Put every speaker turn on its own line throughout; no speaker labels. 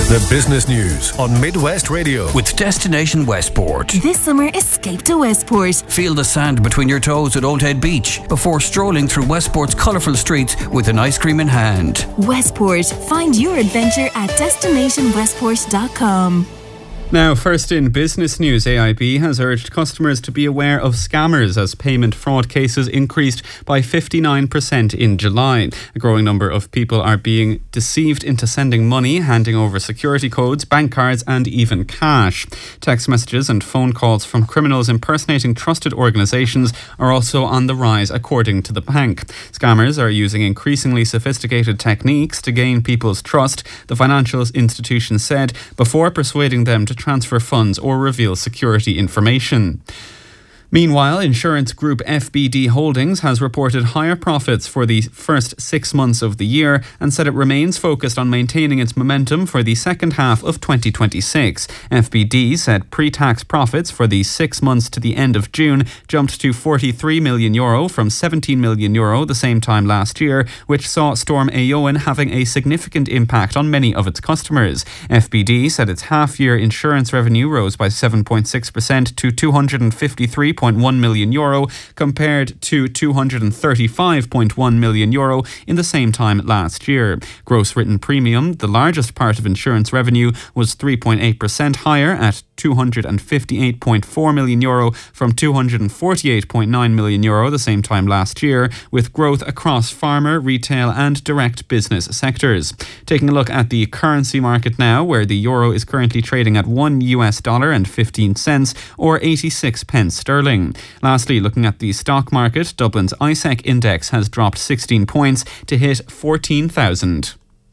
The business news on Midwest Radio.
With Destination Westport.
This summer, escape to Westport.
Feel the sand between your toes at Old Head Beach before strolling through Westport's colourful streets with an ice cream in hand.
Westport. Find your adventure at destinationwestport.com.
Now, first in business news, AIB has urged customers to be aware of scammers as payment fraud cases increased by 59% in July. A growing number of people are being deceived into sending money, handing over security codes, bank cards and even cash. Text messages and phone calls from criminals impersonating trusted organisations are also on the rise, according to the bank. Scammers are using increasingly sophisticated techniques to gain people's trust, the financial institution said, before persuading them to transfer funds or reveal security information. Meanwhile, insurance group FBD Holdings has reported higher profits for the first 6 months of the year and said it remains focused on maintaining its momentum for the second half of 2026. FBD said pre-tax profits for the 6 months to the end of June jumped to €43 million from €17 million the same time last year, which saw Storm Éowyn having a significant impact on many of its customers. FBD said its half-year insurance revenue rose by 7.6% to €253.1 million compared to €235.1 million in the same time last year. Gross written premium, the largest part of insurance revenue, was 3.8% higher at €258.4 million from €248.9 million the same time last year, with growth across farmer, retail and direct business sectors. Taking a look at the currency market now, where the euro is currently trading at $1.15 or 86 pence sterling. Lastly, looking at the stock market, Dublin's ISEC index has dropped 16 points to hit 14,000.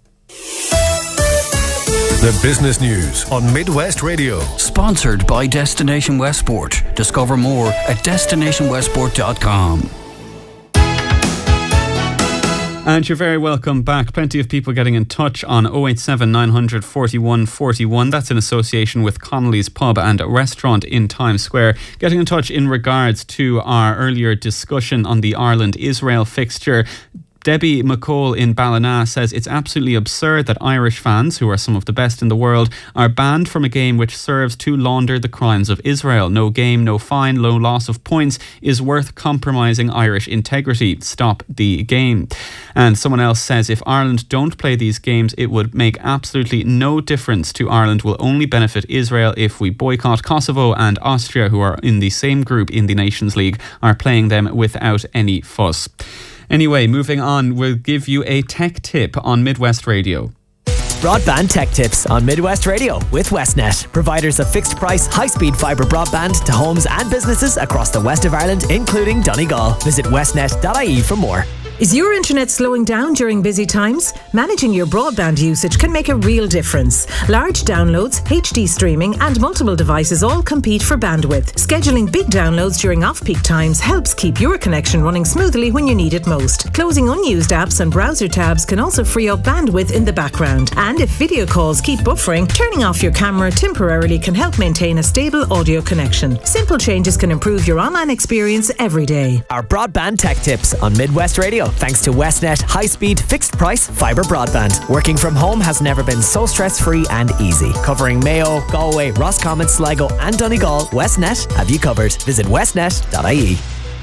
The business news on Midwest Radio.
Sponsored by Destination Westport. Discover more at destinationwestport.com.
And you're very welcome back. Plenty of people getting in touch on 087 900 41 41. That's in association with Connolly's Pub and Restaurant in Times Square. Getting in touch in regards to our earlier discussion on the Ireland-Israel fixture. Debbie McCall in Ballina says it's absolutely absurd that Irish fans, who are some of the best in the world, are banned from a game which serves to launder the crimes of Israel. No game, no fine, no loss of points is worth compromising Irish integrity. Stop the game. And someone else says if Ireland don't play these games, it would make absolutely no difference to Ireland. Will only benefit Israel if we boycott. Kosovo and Austria, who are in the same group in the Nations League, are playing them without any fuss. Anyway, moving on, we'll give you a tech tip on Midwest Radio.
Broadband Tech Tips on Midwest Radio with Westnet, providers of fixed price, high-speed fibre broadband to homes and businesses across the west of Ireland, including Donegal. Visit westnet.ie for more.
Is your internet slowing down during busy times? Managing your broadband usage can make a real difference. Large downloads, HD streaming and multiple devices all compete for bandwidth. Scheduling big downloads during off-peak times helps keep your connection running smoothly when you need it most. Closing unused apps and browser tabs can also free up bandwidth in the background. And if video calls keep buffering, turning off your camera temporarily can help maintain a stable audio connection. Simple changes can improve your online experience every day.
Our Broadband Tech Tips on Midwest Radio. Thanks to Westnet high-speed, fixed-price fibre broadband. Working from home has never been so stress-free and easy. Covering Mayo, Galway, Roscommon, Sligo and Donegal, Westnet have you covered. Visit westnet.ie.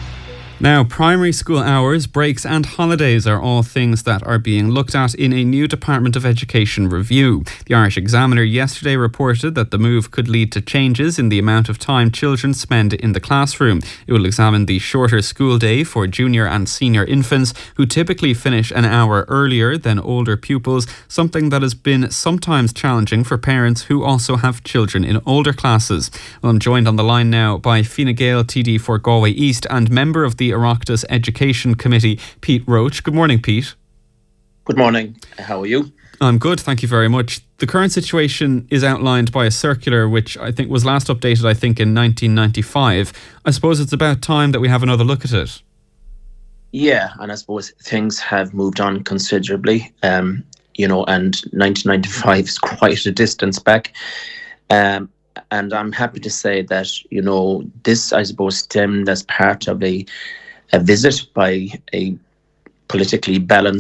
Now, primary school hours, breaks and holidays are all things that are being looked at in a new Department of Education review. The Irish Examiner yesterday reported that the move could lead to changes in the amount of time children spend in the classroom. It will examine the shorter school day for junior and senior infants, who typically finish an hour earlier than older pupils, something that has been sometimes challenging for parents who also have children in older classes. Well, I'm joined on the line now by Fine Gael, TD for Galway East and member of the Oireachtas Education Committee, Pete Roach. Good morning, Pete.
Good morning. How are you?
I'm good, thank you very much. The current situation is outlined by a circular which I think was last updated, in 1995. I suppose it's about time that we have another look at it.
Yeah, and I suppose things have moved on considerably, and 1995 is quite a distance back. And I'm happy to say that, this, I suppose, stemmed as part of a visit by a politically balanced